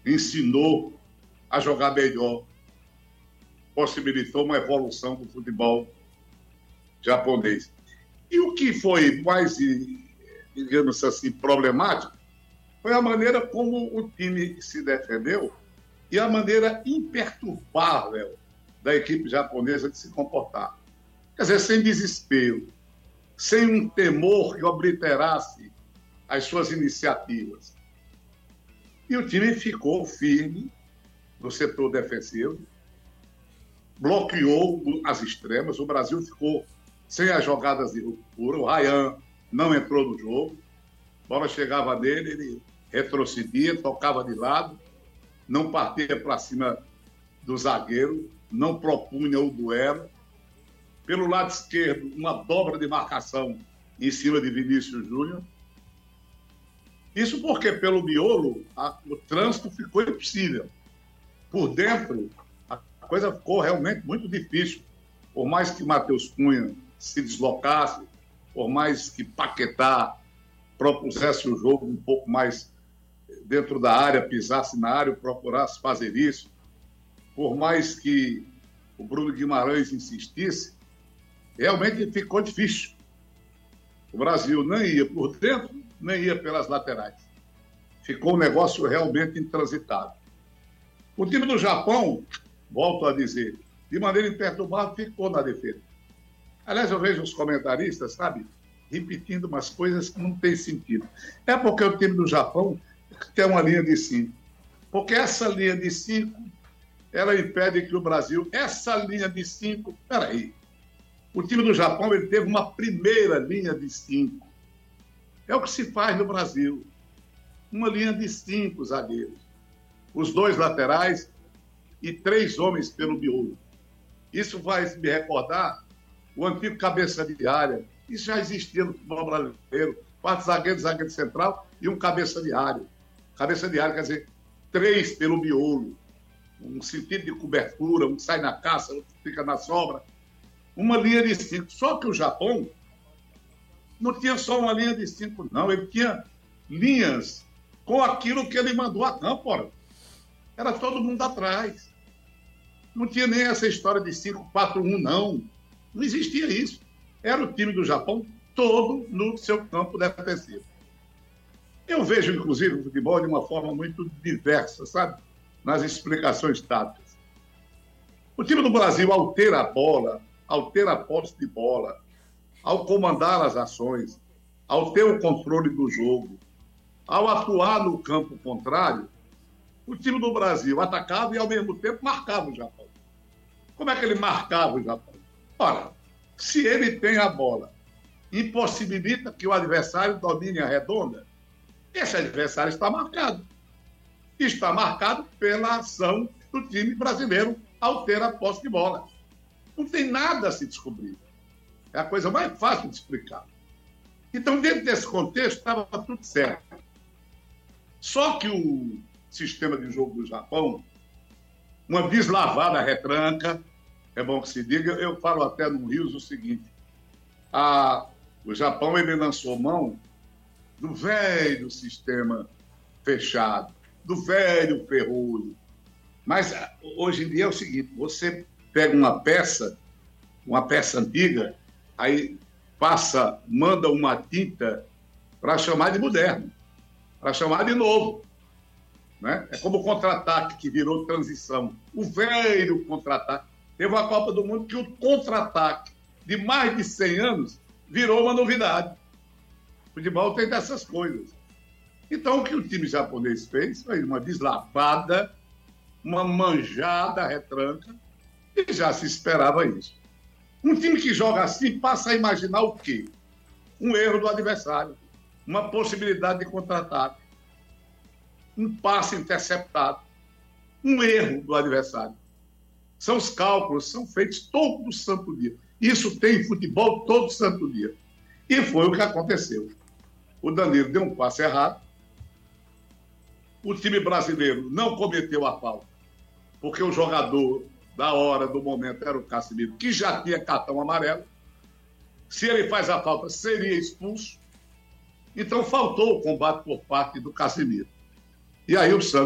ensinou a jogar melhor, possibilitou uma evolução do futebol japonês. E o que foi mais, digamos assim, problemático foi a maneira como o time se defendeu e a maneira imperturbável da equipe japonesa de se comportar. Quer dizer, sem desespero, sem um temor que obliterasse as suas iniciativas. E o time ficou firme no setor defensivo, bloqueou as extremas, o Brasil ficou sem as jogadas de ruptura, o Ryan não entrou no jogo, a bola chegava nele, ele retrocedia, tocava de lado, não partia para cima do zagueiro, não propunha o duelo. Pelo lado esquerdo, uma dobra de marcação em cima de Vinícius Júnior. Isso porque, pelo miolo, o trânsito ficou impossível. Por dentro, a coisa ficou realmente muito difícil. Por mais que Matheus Cunha se deslocasse, por mais que Paquetá propusesse o jogo um pouco mais dentro da área, pisasse na área, procurasse fazer isso, por mais que o Bruno Guimarães insistisse, realmente ficou difícil. O Brasil nem ia por dentro, nem ia pelas laterais. Ficou um negócio realmente intransitável. O time do Japão, volto a dizer, de maneira imperturbável, ficou na defesa. Aliás, eu vejo os comentaristas, sabe, repetindo umas coisas que não têm sentido. É porque o time do Japão tem uma linha de 5. Porque essa linha de 5, ela impede que o Brasil... Essa linha de 5... Peraí. O time do Japão, ele teve uma primeira linha de 5. É o que se faz no Brasil. Uma linha de 5 zagueiros. Os 2 laterais e 3 homens pelo miolo. Isso vai me recordar o antigo cabeça de área. Isso já existia no futebol brasileiro. 4 zagueiros, zagueiro central e um cabeça de área. Cabeça de área quer dizer 3 pelo miolo. Um sentido de cobertura, um sai na caça, outro fica na sobra. Uma linha de 5. Só que o Japão não tinha só uma linha de 5, não. Ele tinha linhas com aquilo que ele mandou a campo. Ora. Era todo mundo atrás. Não tinha nem essa história de 5-4-1, não. Não existia isso. Era o time do Japão todo no seu campo defensivo. Eu vejo, inclusive, o futebol de uma forma muito diversa, sabe? Nas explicações táticas. O time do Brasil, ao ter a bola, ao ter a posse de bola, ao comandar as ações, ao ter o controle do jogo, ao atuar no campo contrário, o time do Brasil atacava e, ao mesmo tempo, marcava o Japão. Como é que ele marcava o Japão? Ora, se ele tem a bola, impossibilita que o adversário domine a redonda, esse adversário está marcado. Está marcado pela ação do time brasileiro ao ter a posse de bola. Não tem nada a se descobrir. É a coisa mais fácil de explicar. Então, dentro desse contexto, estava tudo certo. Só que o sistema de jogo do Japão, uma deslavada retranca, é bom que se diga, eu falo até no Rios o seguinte, o Japão ele lançou mão do velho sistema fechado, do velho ferrolho. Mas hoje em dia é o seguinte, você pega uma peça antiga, aí manda uma tinta para chamar de moderno, para chamar de novo. Né? É como o contra-ataque que virou transição. O velho contra-ataque. Teve uma Copa do Mundo que o contra-ataque de mais de 100 anos virou uma novidade. O futebol tem dessas coisas. Então, o que o time japonês fez foi uma deslavada, uma manjada retranca, e já se esperava isso. Um time que joga assim passa a imaginar o quê? Um erro do adversário, uma possibilidade de contra-ataque, um passe interceptado, um erro do adversário. São os cálculos, são feitos todo santo dia. Isso tem futebol todo santo dia. E foi o que aconteceu. O Danilo deu um passe errado, o time brasileiro não cometeu a falta, porque o jogador da hora, do momento, era o Casemiro, que já tinha cartão amarelo. Se ele faz a falta, seria expulso. Então, faltou o combate por parte do Casemiro. E aí o Santos